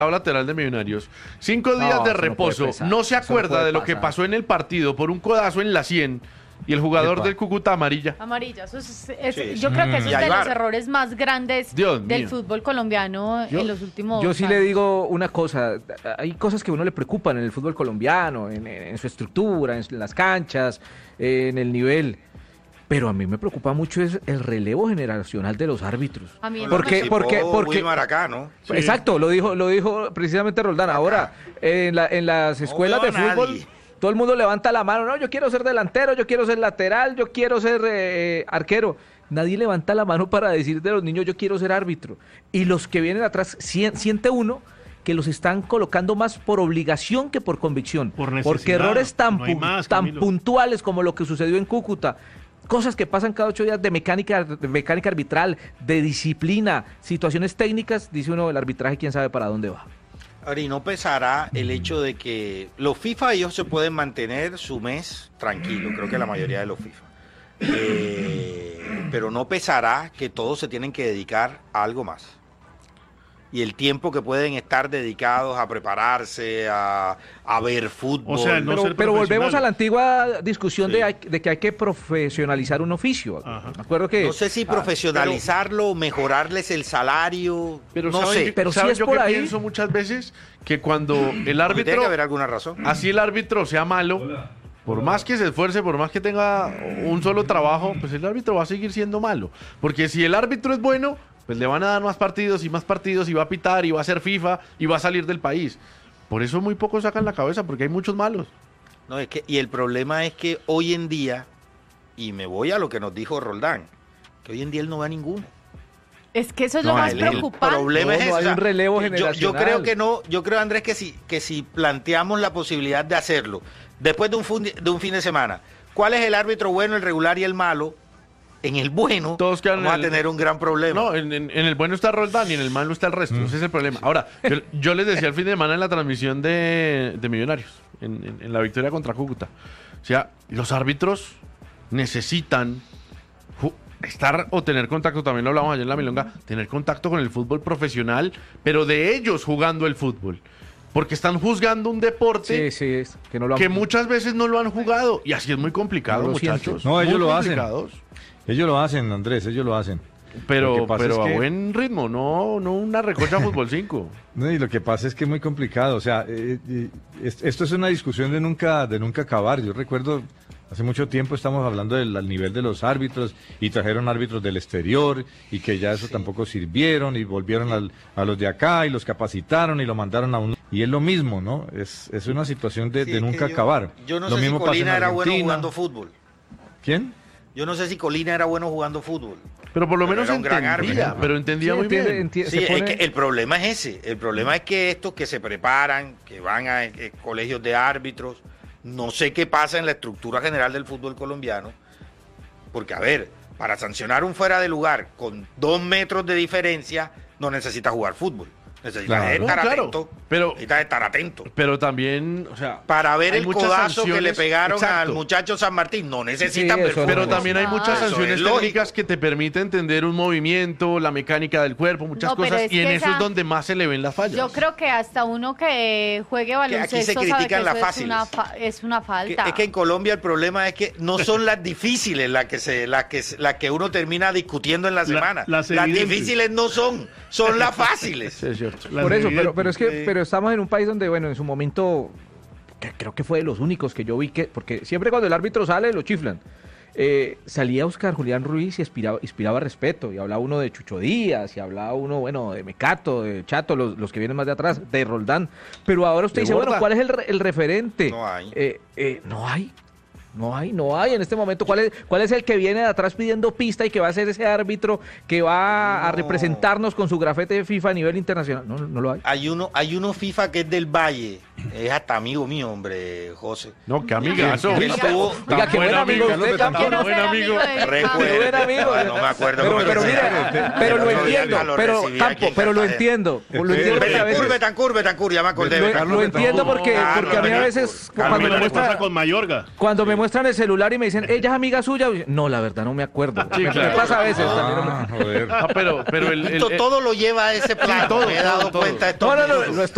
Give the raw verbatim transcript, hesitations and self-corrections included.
lateral de Millonarios, cinco días No, de eso no reposo, puede no, pasar, se eso no acuerda puede de lo que pasar. pasó en el partido por un codazo en la sien y el jugador Epa. del Cúcuta amarilla. Amarilla, eso es, es- Sí, yo creo que eso y es hay de los V A R. errores más grandes Dios del mío. fútbol colombiano Yo- en los últimos Yo sí años. le digo una cosa, hay cosas que a uno le preocupan en el fútbol colombiano, en, en su estructura, en las canchas, en el nivel, pero a mí me preocupa mucho es el relevo generacional de los árbitros. A mí eso ¿Por qué? me- Porque- porque- Muy maracá, ¿no? Sí. Exacto, lo dijo, lo dijo precisamente Roldán. Ahora, en, la- en las escuelas de veo a fútbol, nadie. todo el mundo levanta la mano, no, yo quiero ser delantero, yo quiero ser lateral, yo quiero ser eh, arquero. Nadie levanta la mano para decir de los niños, yo quiero ser árbitro. Y los que vienen atrás, sien- siente uno que los están colocando más por obligación que por convicción. Por Porque necesidad, errores tan, no hay pu- más, tan Camilo. puntuales como lo que sucedió en Cúcuta, cosas que pasan cada ocho días de mecánica, de mecánica arbitral, de disciplina, situaciones técnicas, dice uno, el arbitraje, quién sabe para dónde va. Ahora, y no pesará el hecho de que los FIFA ellos se pueden mantener su mes tranquilo, creo que la mayoría de los FIFA. Eh, pero no pesará que todos se tienen que dedicar a algo más. Y el tiempo que pueden estar dedicados a prepararse, a, a ver fútbol. O sea, el no Pero, ser pero volvemos profesional. a la antigua discusión Sí. de, hay- de que hay que profesionalizar un oficio. Ajá. Me acuerdo que No sé si ah, profesionalizarlo, mejorarles el salario, Pero no ¿saben sé. qué- pero sí ¿saben es yo por que ahí. pienso muchas veces? Que cuando el Tiene árbitro, que haber alguna razón. así el árbitro sea malo, por más que se esfuerce, por más que tenga un solo trabajo, pues el árbitro va a seguir siendo malo. Porque si el árbitro es bueno, pues le van a dar más partidos y más partidos y va a pitar y va a hacer FIFA y va a salir del país. Por eso muy pocos sacan la cabeza, porque hay muchos malos. No, es que, y el problema es que hoy en día, y me voy a lo que nos dijo Roldán, que hoy en día él no va a ninguno. Es que eso es No, lo más el- el preocupante. problema No, es no ese, hay un relevo yo- yo, generacional. creo que no, yo creo, Andrés, que si, que si planteamos la posibilidad de hacerlo, después de un, fun- de un fin de semana, ¿cuál es el árbitro bueno, el regular y el malo? En el bueno, Todos quedan vamos en a el- tener un gran problema. No, en, en- en el bueno está Roldán y en el malo está el resto. Ese es el problema. Ahora, yo, yo les decía el fin de semana en la transmisión de, de Millonarios, en, en- en la victoria contra Cúcuta. O sea, los árbitros necesitan ju- estar o tener contacto, también lo hablamos ayer en la Milonga, tener contacto con el fútbol profesional, pero de ellos jugando el fútbol. Porque están juzgando un deporte sí, sí, es que no lo han- que muchas veces no lo han jugado. Y así es muy complicado, No lo muchachos. sienten. No, ellos Muy lo hacen. complicados. Ellos lo hacen, Andrés, ellos lo hacen. Lo Pero, que pasa pero es a que- buen ritmo, no, no una recocha fútbol cinco. No, y lo que pasa es que es muy complicado. O sea, eh, eh, es- esto es una discusión de nunca, de nunca acabar. Yo recuerdo, hace mucho tiempo estamos hablando del al nivel de los árbitros y trajeron árbitros del exterior y que ya eso tampoco sirvieron y volvieron al- a los de acá y los capacitaron y lo mandaron a un... Y es lo mismo, ¿no? Es, es una situación de, Sí, de es que nunca yo- acabar. Yo no Lo sé si mismo pasa en Colina era bueno Argentina. jugando fútbol. ¿Quién? Yo no sé si Colina era bueno jugando fútbol. Pero por lo Pero menos era un gran entendía, árbitro. pero entendía Sí, muy entiende- bien. enti- Sí, se es pone- que el problema es ese. El problema es que estos que se preparan, que van a eh, colegios de árbitros, no sé qué pasa en la estructura general del fútbol colombiano. Porque, a ver, para sancionar un fuera de lugar con dos metros de diferencia, no necesita jugar fútbol. Necesitas Claro. estar No, claro, atento. pero- necesitas estar atento. Pero también, o sea, Para ver hay el muchas codazo que le sanciones- pegaron exacto. al muchacho San Martín, no necesitan Sí, ver eso fútbol. Pero también hay Ah, muchas eso sanciones es lógico. técnicas que te permiten entender un movimiento, la mecánica del cuerpo, muchas No, pero cosas, es y en que eso esa- es donde más se le ven las fallas. Yo creo que hasta uno que juegue aquí se baloncesto sabe que critican las eso es fáciles. una, fa- es una Que- falta. es que en Colombia el problema es que no son las difíciles las que se las que las que uno termina discutiendo en la semana. las las evidentes. difíciles no son, son las fáciles. Sí, es cierto. Las Por eso, pero, evidentes. pero es que Sí. pero estamos en un país donde, bueno, en su momento, que creo que fue de los únicos que yo vi que, porque siempre cuando el árbitro sale lo chiflan. Eh, salía Oscar Julián Ruiz y inspiraba, inspiraba respeto, y hablaba uno de Chucho Díaz, y hablaba uno, bueno, de Mecato, de Chato, los, los que vienen más de atrás, de Roldán. Pero ahora usted De dice, Borda. bueno, ¿cuál es el, re- el referente? No hay. Eh, eh, no hay. No hay, no hay en este momento. ¿Cuál es, cuál es el que viene de atrás pidiendo pista y que va a ser ese árbitro que va a No. representarnos con su grafete de FIFA a nivel internacional? No, no lo hay. Hay uno hay uno FIFA que es del Valle, es hasta amigo mío, hombre, José. No, qué amigazo. Que estuvo- Oiga, qué buen amigo amigo, usted, tan campeón. Quiero buen ser amigo. de- Recuerdo. buen amigo. Ah, no me acuerdo Pero, cómo pero se mire, llama. pero lo Pero entiendo, lo pero recibí aquí Campo, en pero lo Cartagena. entiendo. Lo entiendo porque a Betancur, veces, Betancur, Betancur, ya me acordé. lo, Betancur, lo entiendo Betancur. porque, Carlos porque a mí a Betancur. veces Carlos cuando me Lo que muestra pasa con Mayorga. cuando me muestran el celular y me dicen, ella es amiga suya, y yo, no, la verdad no me acuerdo. Sí, me, claro. me pasa a veces también. Ah, joder. Ah, pero, pero el, el- Todo, todo lo lleva a ese plano. todo, me he dado todo, todo. cuenta de estos No, no, no, minutos. lo estoy